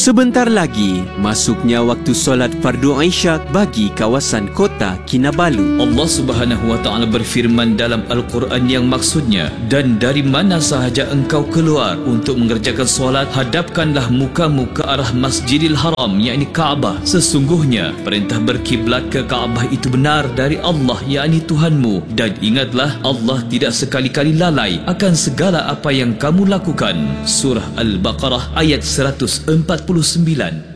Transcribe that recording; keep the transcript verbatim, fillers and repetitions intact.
Sebentar lagi, masuknya waktu solat fardu Isyak bagi kawasan kota Kinabalu. Allah Subhanahu wa taala berfirman dalam Al-Quran yang maksudnya, dan dari mana sahaja engkau keluar untuk mengerjakan solat, hadapkanlah mukamu ke arah Masjidil Haram, yakni Kaabah. Sesungguhnya perintah berkiblat ke Kaabah itu benar dari Allah, yakni Tuhanmu, dan ingatlah Allah tidak sekali-kali lalai akan segala apa yang kamu lakukan. Surah Al-Baqarah ayat seratus empat puluh sembilan.